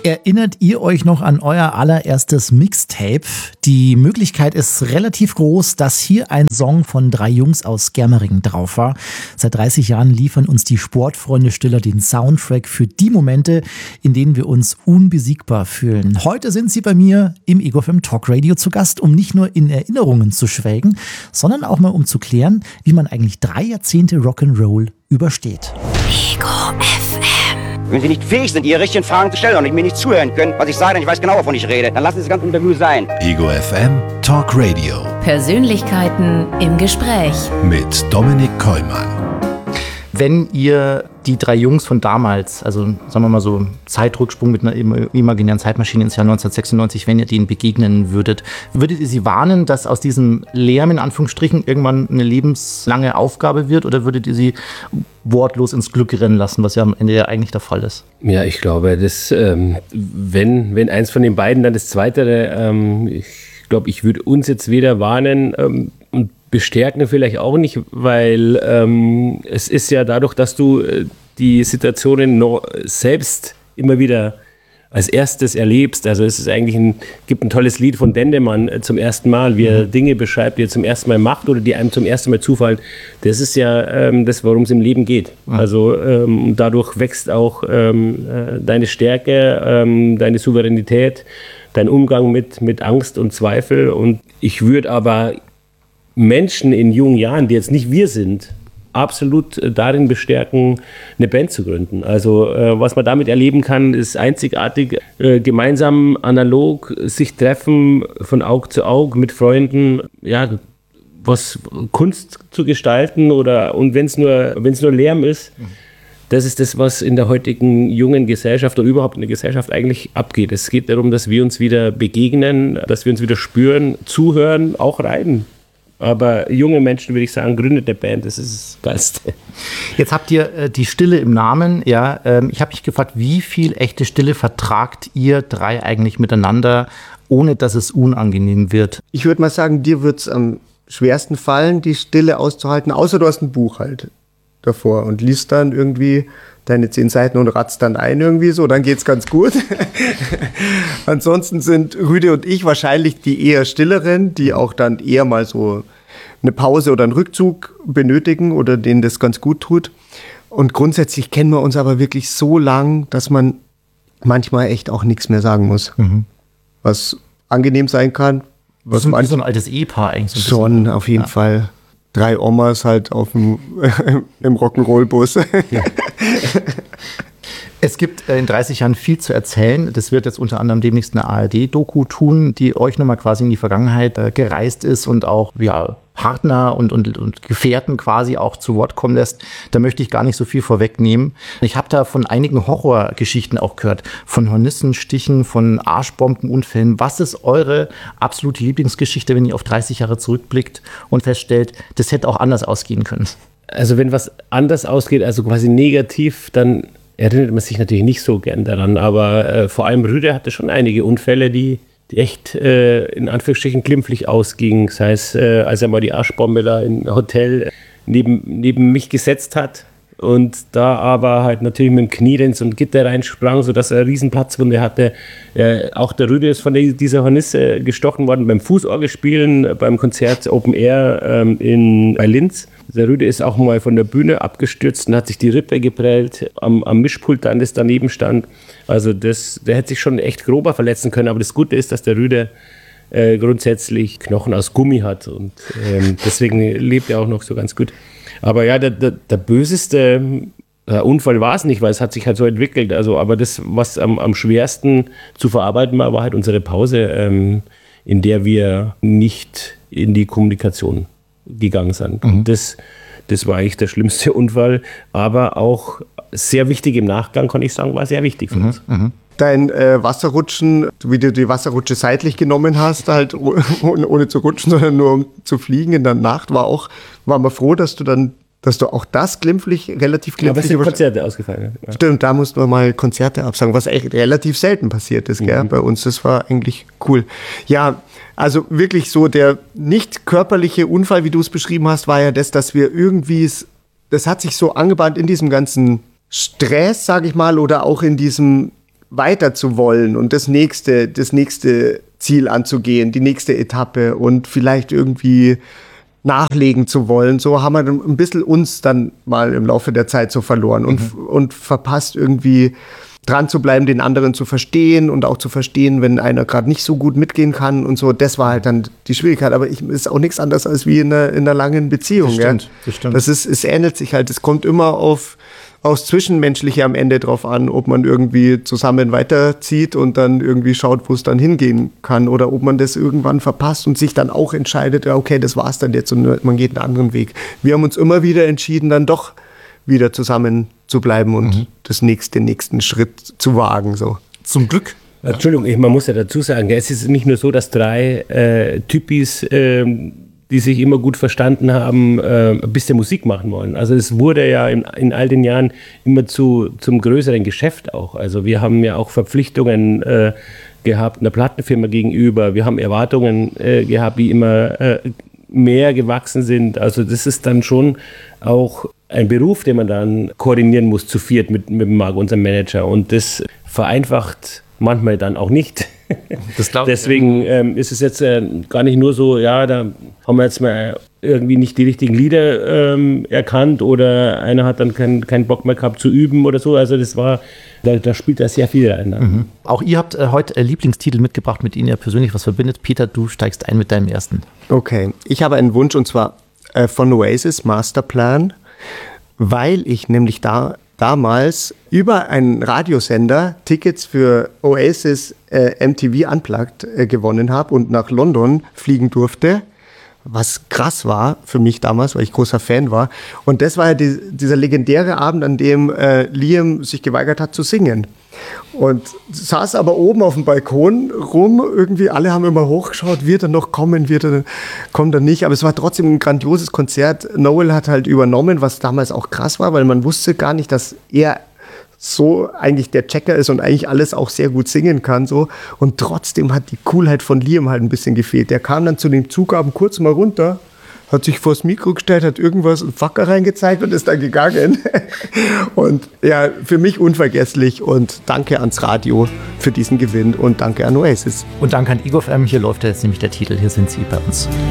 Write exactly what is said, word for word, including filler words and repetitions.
Erinnert ihr euch noch an euer allererstes Mixtape? Die Möglichkeit ist relativ groß, dass hier ein Song von drei Jungs aus Germering drauf war. Seit dreißig Jahren liefern uns die Sportfreunde Stiller den Soundtrack für die Momente, in denen wir uns unbesiegbar fühlen. Heute sind sie bei mir im Ego F M Talk Radio zu Gast, um nicht nur in Erinnerungen zu schwelgen, sondern auch mal um zu klären, wie man eigentlich drei Jahrzehnte Rock'n'Roll übersteht. Ego F M. Wenn Sie nicht fähig sind, Ihre richtigen Fragen zu stellen und mir nicht zuhören können, was ich sage, denn ich weiß genau, wovon ich rede, dann lassen Sie das ganze Interview sein. Ego F M Talk Radio. Persönlichkeiten im Gespräch. Mit Dominik Kollmann. Wenn ihr die drei Jungs von damals, also sagen wir mal so Zeitrücksprung mit einer imaginären Zeitmaschine ins Jahr neunzehnhundertsechsundneunzig, wenn ihr denen begegnen würdet, würdet ihr sie warnen, dass aus diesem Lärm in Anführungsstrichen irgendwann eine lebenslange Aufgabe wird, oder würdet ihr sie wortlos ins Glück rennen lassen, was ja am Ende ja eigentlich der Fall ist? Ja, ich glaube, das, ähm, wenn, wenn eins von den beiden, dann das Zweite. Ähm, ich glaube, ich würde uns jetzt weder warnen ähm, und bestärken vielleicht auch nicht, weil ähm, es ist ja dadurch, dass du äh, die Situationen noch selbst immer wieder als erstes erlebst. Also es ist eigentlich ein, gibt ein tolles Lied von Dendemann äh, zum ersten Mal, wie er mhm. Dinge beschreibt, die er zum ersten Mal macht oder die einem zum ersten Mal zufallen. Das ist ja ähm, das, worum es im Leben geht. Mhm. Also ähm, dadurch wächst auch ähm, äh, deine Stärke, ähm, deine Souveränität, dein Umgang mit, mit Angst und Zweifel. Und ich würde aber Menschen in jungen Jahren, die jetzt nicht wir sind, absolut darin bestärken, eine Band zu gründen. Also äh, was man damit erleben kann, ist einzigartig. Äh, gemeinsam analog sich treffen, von Auge zu Auge mit Freunden, ja, was Kunst zu gestalten, oder und wenn es nur, wenn es nur Lärm ist, mhm. Das ist das, was in der heutigen jungen Gesellschaft oder überhaupt in der Gesellschaft eigentlich abgeht. Es geht darum, dass wir uns wieder begegnen, dass wir uns wieder spüren, zuhören, auch reiten. Aber junge Menschen, würde ich sagen, gründet eine Band, das ist das Geilste. Jetzt habt ihr äh, die Stille im Namen. Ja, ähm, ich habe mich gefragt, wie viel echte Stille vertragt ihr drei eigentlich miteinander, ohne dass es unangenehm wird? Ich würde mal sagen, dir wird es am schwersten fallen, die Stille auszuhalten, außer du hast ein Buch halt davor und liest dann irgendwie deine zehn Seiten und ratzt dann ein irgendwie so, dann geht's ganz gut. Ansonsten sind Rüde und ich wahrscheinlich die eher stilleren, die auch dann eher mal so eine Pause oder einen Rückzug benötigen oder denen das ganz gut tut. Und grundsätzlich kennen wir uns aber wirklich so lang, dass man manchmal echt auch nichts mehr sagen muss. Mhm. Was angenehm sein kann. Was ist so ein altes Ehepaar eigentlich? So schon, auf jeden ja. Fall. Drei Omas halt auf dem, im Rock'n'Roll-Bus. Ja. Es gibt in dreißig Jahren viel zu erzählen. Das wird jetzt unter anderem demnächst eine A R D-Doku tun, die euch nochmal quasi in die Vergangenheit äh, gereist ist und auch ja, Partner und, und, und Gefährten quasi auch zu Wort kommen lässt. Da möchte ich gar nicht so viel vorwegnehmen. Ich habe da von einigen Horrorgeschichten auch gehört, von Hornissenstichen, von Arschbombenunfällen. Was ist eure absolute Lieblingsgeschichte, wenn ihr auf dreißig Jahre zurückblickt und feststellt, das hätte auch anders ausgehen können? Also wenn was anders ausgeht, also quasi negativ, dann erinnert man sich natürlich nicht so gern daran, aber äh, vor allem Rüde hatte schon einige Unfälle, die, die echt äh, in Anführungsstrichen glimpflich ausgingen. Sei es, äh, als er mal die Arschbombe da im Hotel neben, neben mich gesetzt hat und da aber halt natürlich mit dem Knie in so ein Gitter reinsprang, sodass er eine riesen Platzwunde hatte. Äh, auch der Rüde ist von der, dieser Hornisse gestochen worden beim Fußorgelspielen, beim Konzert Open Air ähm, in, bei Linz. Der Rüde ist auch mal von der Bühne abgestürzt und hat sich die Rippe geprellt am, am Mischpult, dann das daneben stand. Also das, der hätte sich schon echt grober verletzen können. Aber das Gute ist, dass der Rüde äh, grundsätzlich Knochen aus Gummi hat und ähm, deswegen lebt er auch noch so ganz gut. Aber ja, der, der, der böseste äh, Unfall war es nicht, weil es hat sich halt so entwickelt. Also, aber das, was am, am schwersten zu verarbeiten war, war halt unsere Pause, ähm, in der wir nicht in die Kommunikation gegangen sind. Mhm. Das, das war eigentlich der schlimmste Unfall, aber auch sehr wichtig im Nachgang, kann ich sagen, war sehr wichtig für uns. Mhm. Dein äh, Wasserrutschen, wie du die Wasserrutsche seitlich genommen hast, halt ohne, ohne zu rutschen, sondern nur um zu fliegen in der Nacht, war auch, waren wir froh, dass du dann, dass du auch das glimpflich, relativ glimpflich... Ja, aber es sind Konzerte ausgefallen. Ja. Stimmt, da mussten wir mal Konzerte absagen, was echt relativ selten passiert ist, gell, mhm. bei uns. Das war eigentlich cool. Ja, also wirklich so der nicht körperliche Unfall, wie du es beschrieben hast, war ja das, dass wir irgendwie, das hat sich so angebahnt in diesem ganzen Stress, sage ich mal, oder auch in diesem weiter zu wollen und das nächste, das nächste Ziel anzugehen, die nächste Etappe und vielleicht irgendwie nachlegen zu wollen. So haben wir dann ein bisschen uns dann mal im Laufe der Zeit so verloren und, mhm. und verpasst irgendwie dran zu bleiben, den anderen zu verstehen und auch zu verstehen, wenn einer gerade nicht so gut mitgehen kann und so. Das war halt dann die Schwierigkeit. Aber ich ist auch nichts anderes als wie in einer, in einer langen Beziehung. Das stimmt, ja. das stimmt. Das ist, es ähnelt sich halt. Es kommt immer auf aufs Zwischenmenschliche am Ende drauf an, ob man irgendwie zusammen weiterzieht und dann irgendwie schaut, wo es dann hingehen kann oder ob man das irgendwann verpasst und sich dann auch entscheidet, ja, okay, das war's dann jetzt und man geht einen anderen Weg. Wir haben uns immer wieder entschieden, dann doch wieder zusammen zu bleiben und mhm. das nächste, den nächsten Schritt zu wagen. So. Zum Glück. Entschuldigung, ich, man muss ja dazu sagen, es ist nicht nur so, dass drei äh, Typis, äh, die sich immer gut verstanden haben, äh, ein bisschen Musik machen wollen. Also es wurde ja in, in all den Jahren immer zu, zum größeren Geschäft auch. Also wir haben ja auch Verpflichtungen äh, gehabt einer Plattenfirma gegenüber. Wir haben Erwartungen äh, gehabt, die immer äh, mehr gewachsen sind. Also das ist dann schon auch ein Beruf, den man dann koordinieren muss, zu viert mit, mit Marc, unserem Manager. Und das vereinfacht manchmal dann auch nicht. Das Deswegen ähm, ist es jetzt äh, gar nicht nur so, ja, da haben wir jetzt mal irgendwie nicht die richtigen Lieder ähm, erkannt oder einer hat dann keinen kein Bock mehr gehabt zu üben oder so. Also das war, da, da spielt da sehr viel rein. Mhm. Auch ihr habt äh, heute äh, Lieblingstitel mitgebracht, mit denen ihr persönlich was verbindet. Peter, du steigst ein mit deinem ersten. Okay, ich habe einen Wunsch und zwar äh, von Oasis, Masterplan, weil ich nämlich da damals über einen Radiosender Tickets für Oasis äh, M T V Unplugged äh, gewonnen habe und nach London fliegen durfte, was krass war für mich damals, weil ich großer Fan war. Und das war ja die, dieser legendäre Abend, an dem äh, Liam sich geweigert hat zu singen. Und saß aber oben auf dem Balkon rum, irgendwie alle haben immer hochgeschaut, wird er noch kommen, wird er, kommt er nicht, aber es war trotzdem ein grandioses Konzert. Noel hat halt übernommen, was damals auch krass war, weil man wusste gar nicht, dass er so eigentlich der Checker ist und eigentlich alles auch sehr gut singen kann, so. Und trotzdem hat die Coolheit von Liam halt ein bisschen gefehlt. Der kam dann zu dem Zugabend kurz mal runter, hat sich vors Mikro gestellt, hat irgendwas in Facker reingezeigt und ist dann gegangen. Und ja, für mich unvergesslich und danke ans Radio für diesen Gewinn und danke an Oasis. Und danke an Ego F M, hier läuft jetzt nämlich der Titel, hier sind sie bei uns.